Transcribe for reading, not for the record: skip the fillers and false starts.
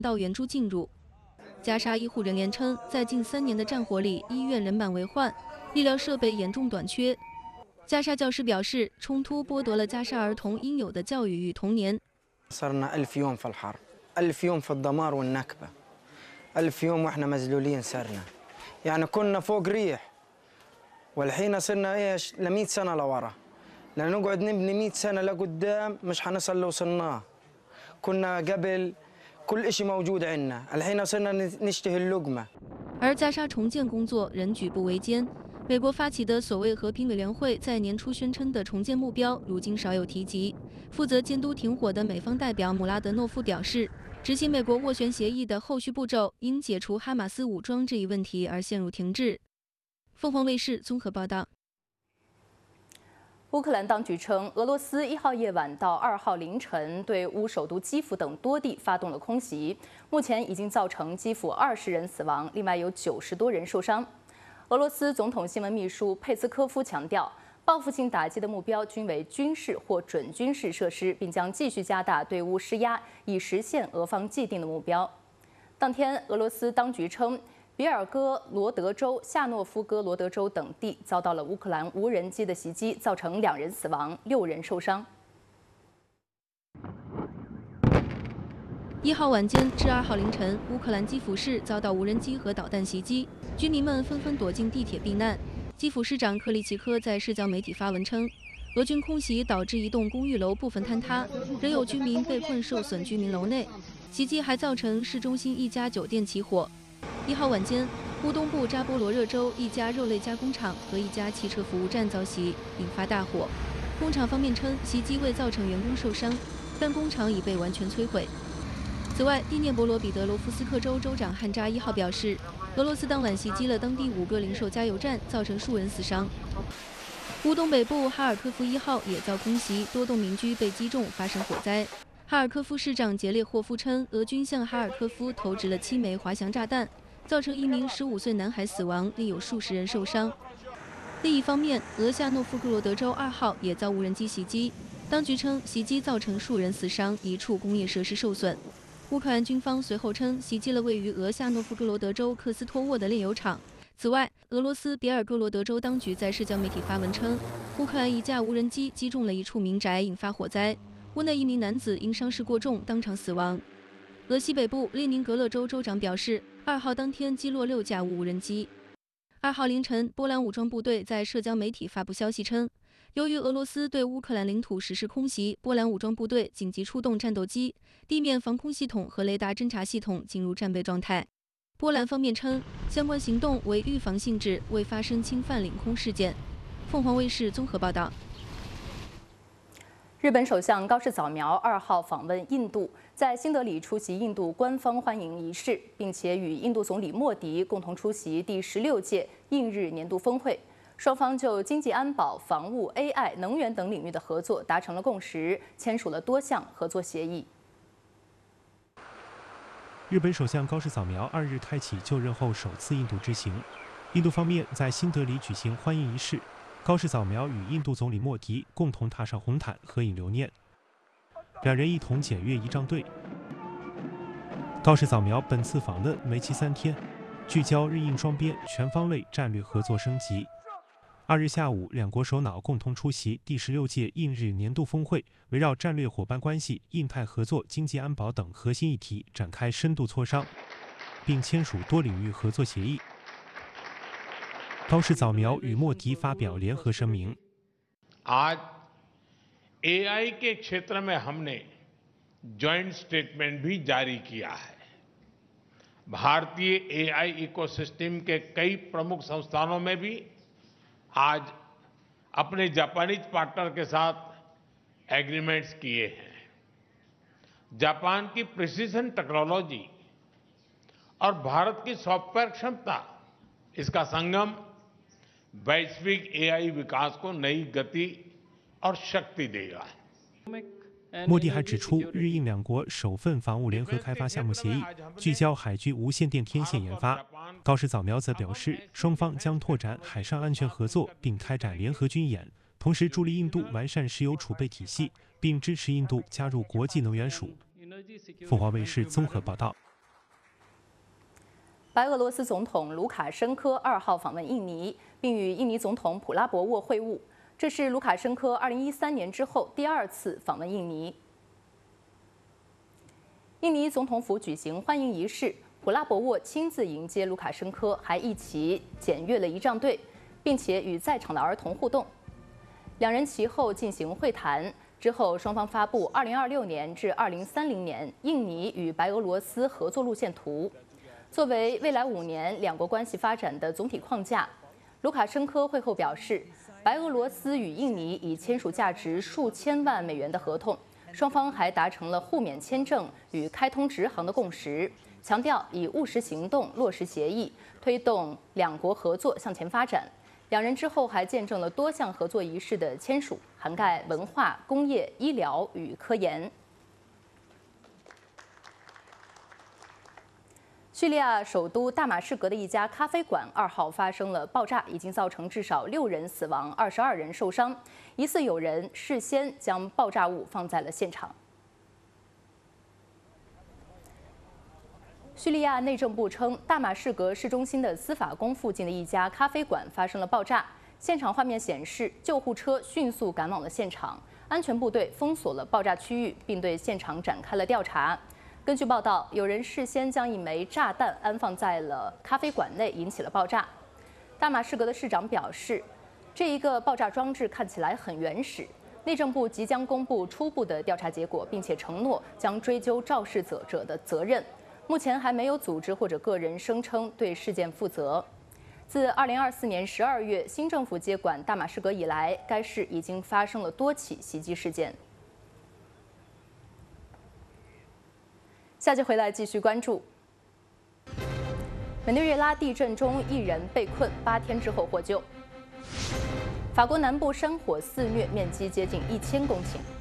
到援助进入。加沙医护人员称，在近3年的战火里，医院人满为患，医疗设备严重短缺。加沙教师表示，冲突剥夺了加沙儿童应有的教育与童年。 صرنا 1000 يوم في الحرب 1000 يوم في الدمار والنكبة 1000 يوم واحنا مذلولين صرنا يعني كنا فوق ريح والحين صرنا ايش ل 100 سنة لورا لنقعد نبني 100 سنة لقدام مش حنصل اللي وصلناه كنا قبل كل شيء موجود عندنا الحين صرنا نشتهي اللقمة。 而加沙重建工作仍举步维艰。美国发起的所谓和平委员会在年初宣称的重建目标，如今少有提及。负责监督停火的美方代表姆拉德诺夫表示，执行美国斡旋协议的后续步骤因解除哈马斯武装这一问题而陷入停滞。凤凰卫视综合报道。 乌克兰当局称，俄罗斯1号夜晚到2号凌晨对乌首都基辅等多地发动了空袭，目前已经造成基辅20人死亡，另外有90多人受伤。俄罗斯总统新闻秘书佩斯科夫强调，报复性打击的目标均为军事或准军事设施，并将继续加大对乌施压，以实现俄方既定的目标。当天，俄罗斯当局称，比尔哥罗德州、夏诺夫哥罗德州等地遭到了乌克兰无人机的袭击，造成2人死亡，6人受伤。 1号晚间至2号凌晨，乌克兰基辅市遭到无人机和导弹袭击，居民们纷纷躲进地铁避难。基辅市长克里奇科在社交媒体发文称，俄军空袭导致一栋公寓楼部分坍塌，仍有居民被困受损居民楼内。袭击还造成市中心一家酒店起火。1号晚间，乌东部扎波罗热州一家肉类加工厂和一家汽车服务站遭袭，引发大火。工厂方面称，袭击未造成员工受伤，但工厂已被完全摧毁。此外，第聂伯罗彼得罗夫斯克州州长汉扎1号表示，俄罗斯当晚袭击了当地5个零售加油站，造成数人死伤。乌东北部哈尔科夫1号也遭空袭，多栋民居被击中，发生火灾。哈尔科夫市长杰列霍夫称，俄军向哈尔科夫投掷了7枚滑翔炸弹，造成1名15岁男孩死亡，另有数十人受伤。另一方面，俄夏诺夫哥罗德州2号也遭无人机袭击，当局称袭击造成数人死伤，1处工业设施受损。乌克兰军方随后称，袭击了位于俄夏诺夫哥罗德州克斯托沃的炼油厂。此外，俄罗斯别尔哥罗德州当局在社交媒体发文称，乌克兰一架无人机击中了一处民宅，引发火灾，屋内1名男子因伤势过重当场死亡。俄西北部列宁格勒州州长表示，2号当天击落6架无人机。2号凌晨，波兰武装部队在社交媒体发布消息称，由于俄罗斯对乌克兰领土实施空袭，波兰武装部队紧急出动战斗机、地面防空系统和雷达侦察系统进入战备状态。波兰方面称，相关行动为预防性质，未发生侵犯领空事件。凤凰卫视综合报道。 日本首相高市早苗2号访问印度，在新德里出席印度官方欢迎仪式，并且与印度总理莫迪共同出席第16届印日年度峰会。双方就经济安保、防务、AI、能源等领域的合作达成了共识，签署了多项合作协议。 日本首相高市早苗2日开启就任后首次印度之行，印度方面在新德里举行欢迎仪式。高市早苗与印度总理莫迪共同踏上红毯合影留念，两人一同检阅仪仗队。高市早苗本次访问为期3天，聚焦日印双边全方位战略合作升级。2日下午，两国首脑共同出席第16届印日年度峰会，围绕战略伙伴关系、印太合作、经济安保等核心议题展开深度磋商，并签署多领域合作协议。高市早苗与莫迪发表联合声明。 आज AI के क्षेत्र में हमने जॉइंट स्टेटमेंट भी जारी किया है। भारतीय AI इकोसिस्टम के कई प्रमुख संस्थानों में भी आज अपने जापानीज पार्टनर के साथ एग्रीमेंट्स किए हैं। जापान की प्रिसीजन टेक्नोलॉजी और भारत की सॉफ्टवेयर क्षमता, इसका संगम वैश्विक AI विकास को नई गति और शक्ति देगा। 莫迪还指出，日印两国首份防务联合开发项目协议聚焦海军无线电天线研发。高市早苗则表示，双方将拓展海上安全合作，并开展联合军演，同时助力印度完善石油储备体系，并支持印度加入国际能源署。凤凰卫视综合报道。 白俄罗斯总统卢卡申科2号访问印尼，并与印尼总统普拉博沃会晤。这是卢卡申科2013年之后第2次访问印尼。印尼总统府举行欢迎仪式，普拉博沃亲自迎接卢卡申科，还一起检阅了仪仗队，并且与在场的儿童互动。两人其后进行会谈。 之后，双方发布2026年至2030年印尼与白俄罗斯合作路线图，作为未来5年两国关系发展的总体框架。卢卡申科会后表示，白俄罗斯与印尼已签署价值数千万美元的合同，双方还达成了互免签证与开通直航的共识，强调以务实行动落实协议，推动两国合作向前发展。 两人之后还见证了多项合作仪式的签署，涵盖文化、工业、医疗与科研。叙利亚首都大马士革的一家咖啡馆2号发生了爆炸，已经造成至少6人死亡、22人受伤，疑似有人事先将爆炸物放在了现场。 叙利亚内政部称，大马士革市中心的司法宫附近的一家咖啡馆发生了爆炸。现场画面显示，救护车迅速赶往了现场，安全部队封锁了爆炸区域，并对现场展开了调查。根据报道，有人事先将一枚炸弹安放在了咖啡馆内，引起了爆炸。大马士革的市长表示，这一个爆炸装置看起来很原始。内政部即将公布初步的调查结果，并且承诺将追究肇事者的责任。 目前还没有组织或者个人声称对事件负责。自2024年12月新政府接管大马士革以来，该市已经发生了多起袭击事件。下集回来继续关注。委内瑞拉地震中1人被困8天之后获救。法国南部山火肆虐，面积接近1000公顷。